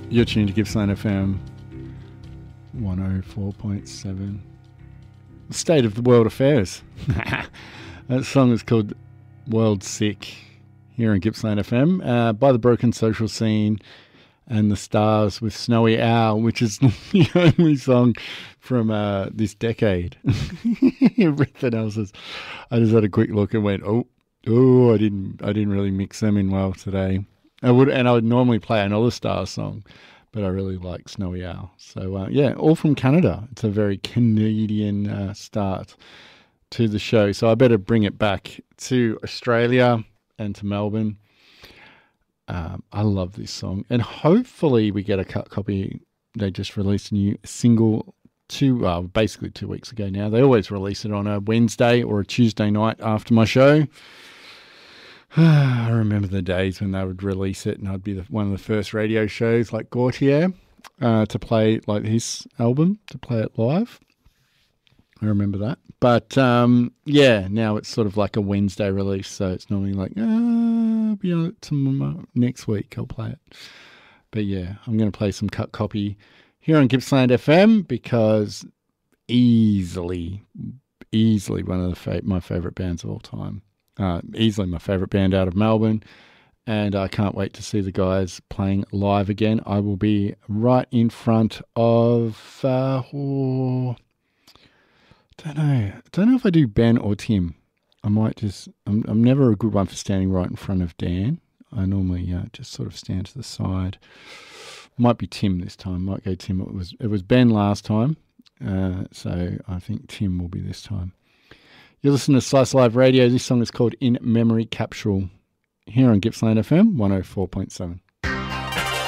You're tuned to Gippsland FM 104.7. State of the World Affairs. That song is called World Sick here on Gippsland FM by the Broken Social Scene and the Stars with Snowy Owl, which is the only song from this decade. Everything else is. I just had a quick look and went, oh, I didn't really mix them in well today. I would normally play another Stars song, but I really like Snowy Owl. So yeah, all from Canada. It's a very Canadian start to the show. So I better bring it back to Australia and to Melbourne. I love this song, and hopefully we get a cut copy. They just released a new single basically 2 weeks ago now. They always release it on a Wednesday or a Tuesday night after my show. I remember the days when they would release it and I'd be one of the first radio shows like Gautier to play like his album, to play it live. I remember that. But yeah, now it's sort of like a Wednesday release, so it's normally like, I'll be on it tomorrow, next week I'll play it. But yeah, I'm going to play some cut copy here on Gippsland FM because easily one of my favourite bands of all time. Easily my favourite band out of Melbourne, and I can't wait to see the guys playing live again. I will be right in front of, don't know if I do Ben or Tim. I might just, I'm never a good one for standing right in front of Dan. I normally just sort of stand to the side. Might be Tim this time, might go Tim. It was Ben last time, so I think Tim will be this time. You're listening to Slice Live Radio. This song is called In Memory Capsule here on Gippsland FM 104.7.